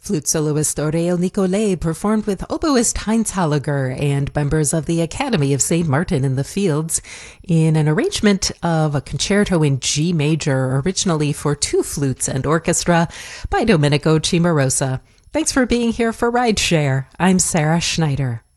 Flute soloist Aurel Nicolet performed with oboist Heinz Hallager and members of the Academy of St. Martin in the Fields in an arrangement of a concerto in G major, originally for two flutes and orchestra by Domenico Cimarosa. Thanks for being here for Rideshare. I'm Sarah Schneider.